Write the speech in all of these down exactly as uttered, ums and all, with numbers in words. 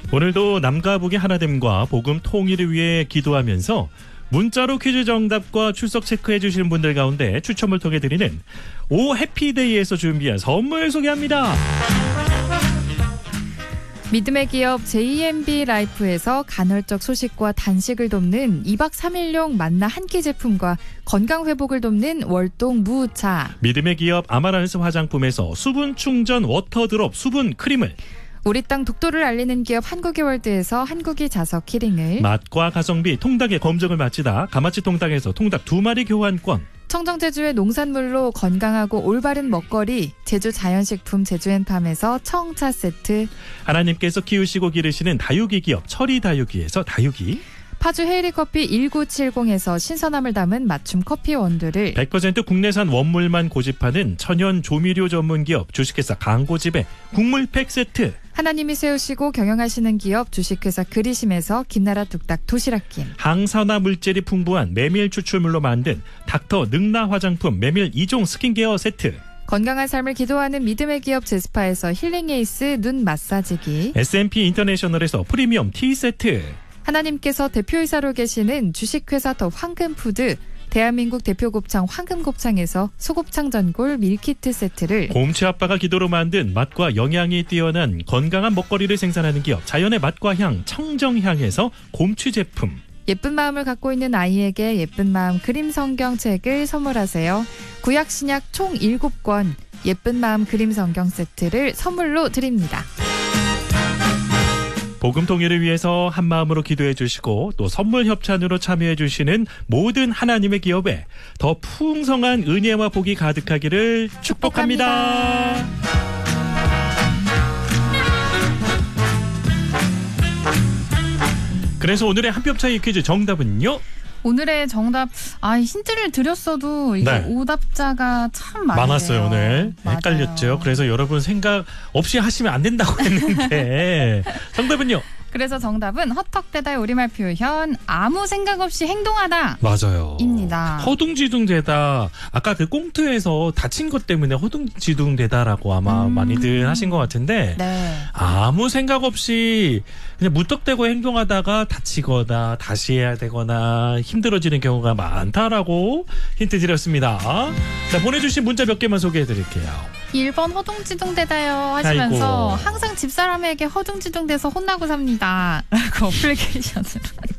오늘도 남과 북의 하나됨과 복음 통일을 위해 기도하면서 문자로 퀴즈 정답과 출석 체크해 주시는 분들 가운데 추첨을 통해 드리는 오 해피데이에서 준비한 선물 소개합니다. 믿음의 기업 제이엠비 라이프에서 간헐적 소식과 단식을 돕는 이박 삼일용 만나 한 끼 제품과 건강 회복을 돕는 월동 무차. 믿음의 기업 아마란스 화장품에서 수분 충전 워터드롭 수분 크림을, 우리 땅 독도를 알리는 기업 한국이 월드에서 한국이 자석 키링을, 맛과 가성비 통닭의 검증을 마치다 가마치 통닭에서 통닭 두 마리 교환권, 청정제주의 농산물로 건강하고 올바른 먹거리 제주 자연식품 제주앤팜에서 청차 세트, 하나님께서 키우시고 기르시는 다육이 기업 철이 다육이에서 다육이, 파주 헤이리커피 천구백칠십에서 신선함을 담은 맞춤 커피 원두를, 백 퍼센트 국내산 원물만 고집하는 천연 조미료 전문 기업 주식회사 강고집의 국물팩 세트, 하나님이 세우시고 경영하시는 기업 주식회사 그리심에서 김나라 뚝딱 도시락김, 항산화 물질이 풍부한 메밀 추출물로 만든 닥터 능나 화장품 메밀 이 종 스킨케어 세트, 건강한 삶을 기도하는 믿음의 기업 제스파에서 힐링에이스 눈 마사지기, 에스엠피 인터내셔널에서 프리미엄 티 세트, 하나님께서 대표이사로 계시는 주식회사 더 황금푸드 대한민국 대표 곱창 황금곱창에서 소곱창 전골 밀키트 세트를, 곰치 아빠가 기도로 만든 맛과 영양이 뛰어난 건강한 먹거리를 생산하는 기업 자연의 맛과 향 청정향에서 곰취 제품, 예쁜 마음을 갖고 있는 아이에게 예쁜 마음 그림 성경책을 선물하세요. 구약 신약 총 일곱 권 예쁜 마음 그림 성경 세트를 선물로 드립니다. 복음 통일을 위해서 한 마음으로 기도해 주시고 또 선물 협찬으로 참여해 주시는 모든 하나님의 기업에 더 풍성한 은혜와 복이 가득하기를 축복합니다. 축복합니다. 그래서 오늘의 한 뼘 차이 퀴즈 정답은요? 오늘의 정답, 아, 힌트를 드렸어도 이게 네. 오답자가 참 많네요. 많았어요 오늘. 맞아요. 헷갈렸죠. 그래서 여러분 생각 없이 하시면 안 된다고 했는데 정답은요? 그래서 정답은 헛떡대다의 우리말 표현 아무 생각 없이 행동하다. 맞아요. 입니다. 허둥지둥대다. 아까 그 꽁트에서 다친 것 때문에 허둥지둥대다라고 아마 음. 많이들 하신 것 같은데 네. 아무 생각 없이 그냥 무턱대고 행동하다가 다치거나 다시 해야 되거나 힘들어지는 경우가 많다라고 힌트 드렸습니다. 자, 보내주신 문자 몇 개만 소개해드릴게요. 일 번 허둥지둥대다요 하시면서 아이고. 항상 집사람에게 허둥지둥대서 혼나고 삽니다. 라고 어플리케이션으로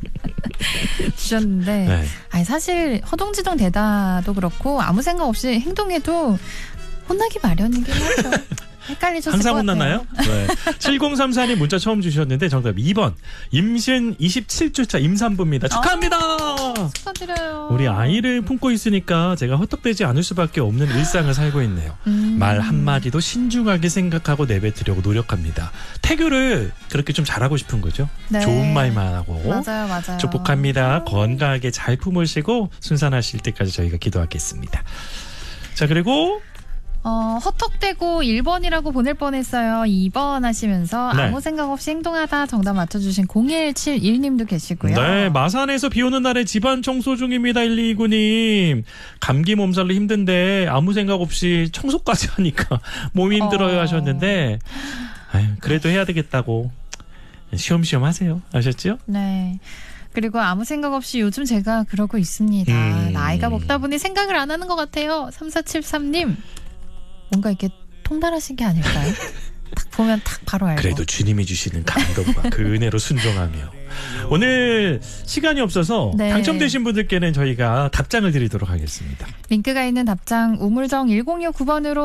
주셨는데 네. 아니 사실 허둥지둥대다도 그렇고 아무 생각 없이 행동해도 혼나기 마련이긴 하죠. 헷갈리셨을 항상 것 혼났나요? 네. 칠공삼사 님 문자 처음 주셨는데 정답 이 번 임신 이십칠 주차 임산부입니다. 축하합니다. 아, 축하드려요. 우리 아이를 품고 있으니까 제가 헛떡대지 않을 수밖에 없는 일상을 살고 있네요. 음. 말 한마디도 신중하게 생각하고 내뱉으려고 노력합니다. 태교를 그렇게 좀 잘하고 싶은 거죠. 네. 좋은 말만 하고. 맞아요, 맞아요. 축복합니다. 건강하게 잘 품으시고 순산하실 때까지 저희가 기도하겠습니다. 자, 그리고 어, 헛떡대고 일 번이라고 보낼 뻔했어요. 이 번 하시면서 네. 아무 생각 없이 행동하다 정답 맞춰주신 공일칠일 님도 계시고요. 네, 마산에서 비 오는 날에 집안 청소 중입니다. 일이이구 님. 감기 몸살로 힘든데 아무 생각 없이 청소까지 하니까 몸이 힘들어요 어... 하셨는데 아유, 그래도 해야 되겠다고 쉬엄쉬엄 하세요. 아셨죠? 네. 그리고 아무 생각 없이 요즘 제가 그러고 있습니다. 음... 나이가 먹다 보니 생각을 안 하는 것 같아요. 삼사칠삼 님. 뭔가 이렇게 통달하신 게 아닐까요? 딱 보면 딱 바로 알고. 그래도 주님이 주시는 감동과 그 은혜로 순종하며 오늘 시간이 없어서 네. 당첨되신 분들께는 저희가 답장을 드리도록 하겠습니다. 링크가 있는 답장 우물정 일공육구 번으로